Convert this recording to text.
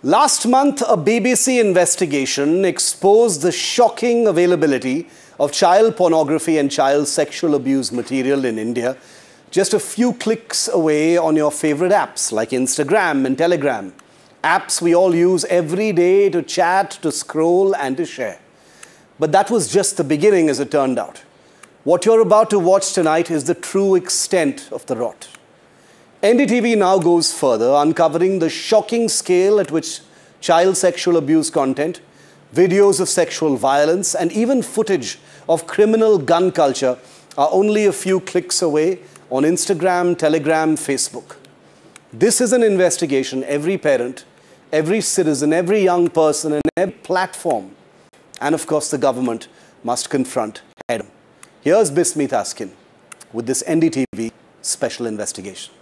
Last month, a BBC investigation exposed the shocking availability of child pornography and child sexual abuse material in India, just a few clicks away on your favorite apps like Instagram and Telegram. Apps we all use every day to chat, to scroll and to share. But that was just the beginning, as it turned out. What you're about to watch tonight is the true extent of the rot. NDTV now goes further, uncovering the shocking scale at which child sexual abuse content, videos of sexual violence, and even footage of criminal gun culture are only a few clicks away on Instagram, Telegram, Facebook. This is an investigation every parent, every citizen, every young person, and every platform, and of course the government, must confront head on. Here's Bismeet Askin with this NDTV special investigation.